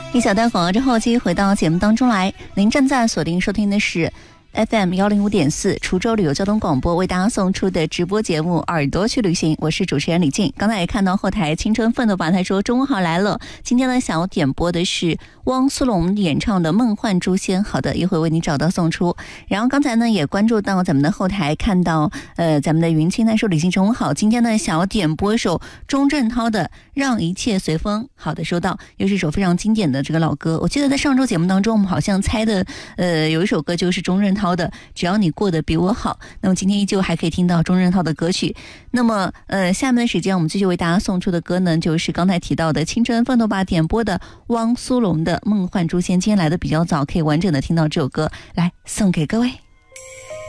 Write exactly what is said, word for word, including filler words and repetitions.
一小段广告之后，继续回到节目当中来。您正在锁定收听的是 F M 一零五点四滁州旅游交通广播为大家送出的直播节目《耳朵去旅行》，我是主持人李静。刚才也看到后台青春奋斗吧，他说中午好来了。今天呢，想要点播的是汪苏泷演唱的《梦幻诛仙》，好的，一会为你找到送出。然后刚才呢，也关注到咱们的后台，看到呃咱们的云清他说李静中午好，今天呢想要点播一首钟镇涛的《让一切随风》。好的，收到，又是一首非常经典的这个老歌。我记得在上周节目当中，我们好像猜的呃有一首歌就是钟镇涛的只要你过得比我好。那么今天依旧还可以听到钟镇涛的歌曲。那么呃下面的时间我们继续为大家送出的歌呢，就是刚才提到的青春奋斗吧点播的汪苏泷的《梦幻诛仙》。今天来的比较早，可以完整的听到这首歌，来送给各位。